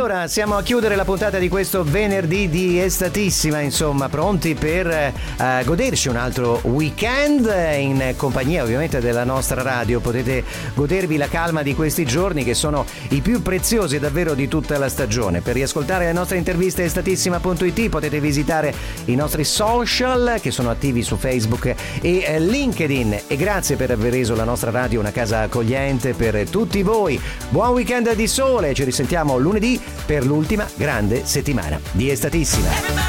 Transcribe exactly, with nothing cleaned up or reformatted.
Allora, siamo a chiudere la puntata di questo venerdì di Estatissima, insomma, pronti per eh, goderci un altro weekend in compagnia ovviamente della nostra radio. Potete godervi la calma di questi giorni che sono i più preziosi davvero di tutta la stagione. Per riascoltare le nostre interviste estatissima punto it potete visitare i nostri social che sono attivi su Facebook e eh, LinkedIn. E grazie per aver reso la nostra radio una casa accogliente per tutti voi. Buon weekend di sole, ci risentiamo lunedì per l'ultima grande settimana di Estatissima.